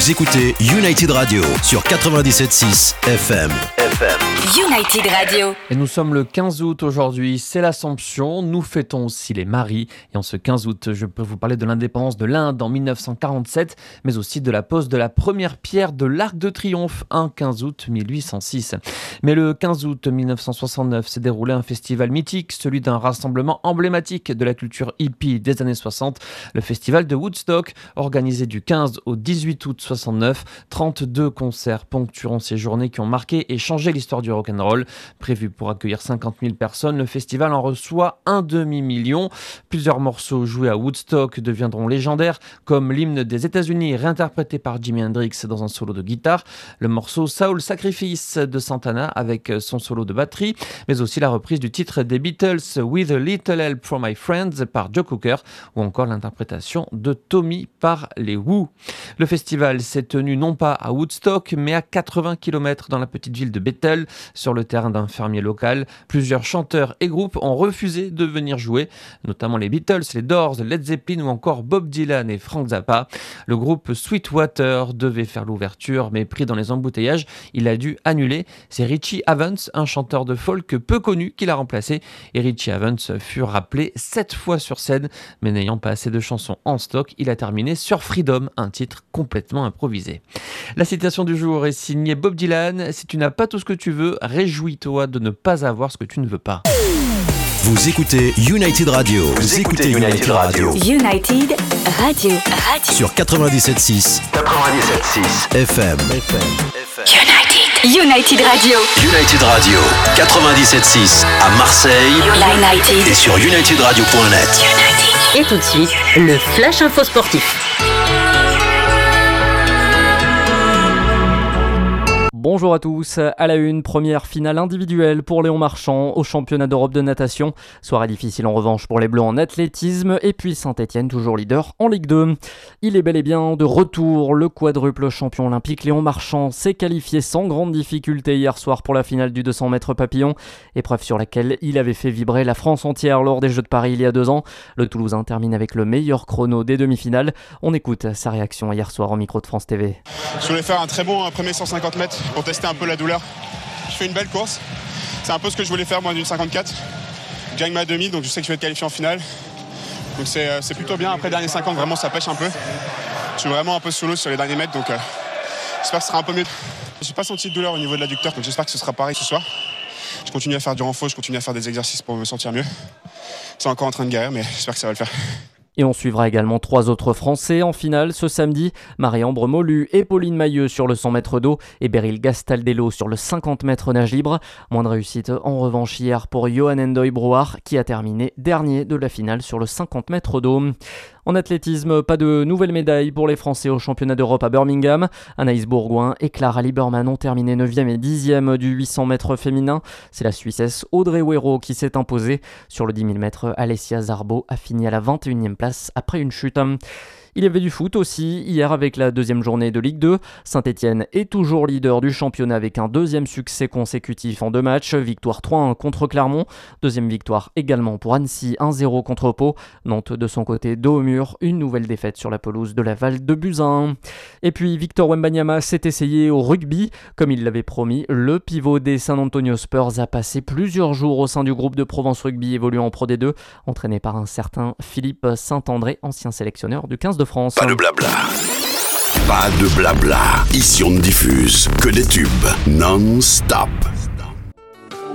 Vous écoutez United Radio sur 97.6 FM. United Radio. Et nous sommes le 15 août aujourd'hui, c'est l'Assomption, nous fêtons aussi les maris. Et en ce 15 août, je peux vous parler de l'indépendance de l'Inde en 1947, mais aussi de la pose de la première pierre de l'Arc de Triomphe, un 15 août 1806. Mais le 15 août 1969 s'est déroulé un festival mythique, celui d'un rassemblement emblématique de la culture hippie des années 60, le festival de Woodstock, organisé du 15 au 18 août 69. 32 concerts ponctueront ces journées qui ont marqué et changé l'histoire du rock'n'roll. Prévu pour accueillir 50 000 personnes, le festival en reçoit un demi-million. Plusieurs morceaux joués à Woodstock deviendront légendaires, comme l'hymne des États-Unis réinterprété par Jimi Hendrix dans un solo de guitare, le morceau Soul Sacrifice de Santana avec son solo de batterie, mais aussi la reprise du titre des Beatles With a Little Help from My Friends par Joe Cocker, ou encore l'interprétation de Tommy par les Who. Le festival s'est tenu non pas à Woodstock, mais à 80 km dans la petite ville de Bethel, sur le terrain d'un fermier local. Plusieurs chanteurs et groupes ont refusé de venir jouer, notamment les Beatles, les Doors, Led Zeppelin ou encore Bob Dylan et Frank Zappa. Le groupe Sweetwater devait faire l'ouverture, mais pris dans les embouteillages, il a dû annuler. C'est Richie Havens, un chanteur de folk peu connu, qui l'a remplacé. Et Richie Havens fut rappelé 7 fois sur scène, mais n'ayant pas assez de chansons en stock, il a terminé sur Freedom, un titre complètement improvisé. La citation du jour est signée Bob Dylan. Si tu n'as pas tout ce que tu veux, réjouis-toi de ne pas avoir ce que tu ne veux pas. Vous écoutez United Radio. Vous écoutez United Radio. United Radio. Sur 97.6 FM. United Radio. United Radio 97.6 à Marseille United. et sur unitedradio.net. Et tout de suite, le Flash Info Sportif. Bonjour à tous, à la une, première finale individuelle pour Léon Marchand au championnat d'Europe de natation. Soirée difficile en revanche pour les Bleus en athlétisme et puis Saint-Etienne toujours leader en Ligue 2. Il est bel et bien de retour, le quadruple champion olympique Léon Marchand s'est qualifié sans grande difficulté hier soir pour la finale du 200 mètres papillon, épreuve sur laquelle il avait fait vibrer la France entière lors des Jeux de Paris il y a 2 ans. Le Toulousain termine avec le meilleur chrono des demi-finales. On écoute sa réaction hier soir au micro de France TV. Je voulais faire un très bon premier 150 mètres pour tester un peu la douleur. Je fais une belle course. C'est un peu ce que je voulais faire moi d'une 54. Je gagne ma demi, donc je sais que je vais être qualifié en finale. Donc c'est plutôt bien. Après dernier 50, vraiment ça pêche un peu. Je suis vraiment un peu sous l'eau sur les derniers mètres, donc j'espère que ce sera un peu mieux. J'ai pas senti de douleur au niveau de l'adducteur, donc j'espère que ce sera pareil ce soir. Je continue à faire du renfort, je continue à faire des exercices pour me sentir mieux. C'est encore en train de guérir, mais j'espère que ça va le faire. Et on suivra également 3 autres Français en finale ce samedi. Marie-Ambre Molu et Pauline Mailleux sur le 100 mètres d'eau et Beryl Gastaldello sur le 50 mètres nage libre. Moins de réussite en revanche hier pour Johan Endoy Brouard qui a terminé dernier de la finale sur le 50 mètres d'eau. En athlétisme, pas de nouvelles médailles pour les Français au championnat d'Europe à Birmingham. Anaïs Bourgoin et Clara Lieberman ont terminé 9e et 10e du 800 mètres féminin. C'est la Suissesse Audrey Wero qui s'est imposée. Sur le 10 000 mètres, Alessia Zarbo a fini à la 21e place après une chute. Il y avait du foot aussi, hier avec la 2e journée de Ligue 2. Saint-Etienne est toujours leader du championnat avec un 2e succès consécutif en 2 matchs. Victoire 3-1 contre Clermont. 2e victoire également pour Annecy, 1-0 contre Pau. Nantes de son côté, dos au mur, une nouvelle défaite sur la pelouse de Laval de Buzyn. Et puis Victor Wembanyama s'est essayé au rugby. Comme il l'avait promis, le pivot des San Antonio Spurs a passé plusieurs jours au sein du groupe de Provence Rugby évoluant en Pro D2, entraîné par un certain Philippe Saint-André, ancien sélectionneur du 15 de France. Pas de blabla. Pas de blabla. Ici on ne diffuse que des tubes non-stop.